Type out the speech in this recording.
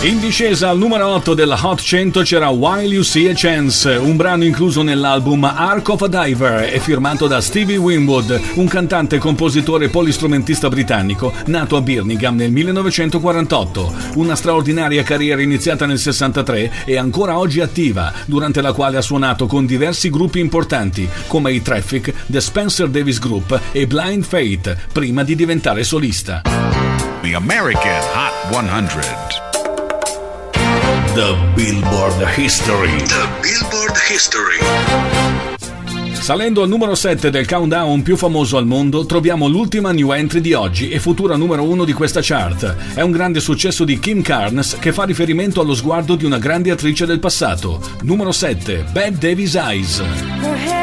In discesa al numero 8 della Hot 100 c'era While You See a Chance, un brano incluso nell'album Ark of a Diver e firmato da Stevie Winwood, un cantante, compositore e polistrumentista britannico nato a Birmingham nel 1948. Una straordinaria carriera iniziata nel 63 e ancora oggi attiva, durante la quale ha suonato con diversi gruppi importanti come i Traffic, The Spencer Davis Group e Blind Faith, prima di diventare solista. The American Hot 100. The Billboard History. The Billboard History. Salendo al numero 7 del countdown più famoso al mondo, troviamo l'ultima new entry di oggi e futura numero 1 di questa chart. È un grande successo di Kim Carnes che fa riferimento allo sguardo di una grande attrice del passato. Numero 7, Bette Davis Eyes.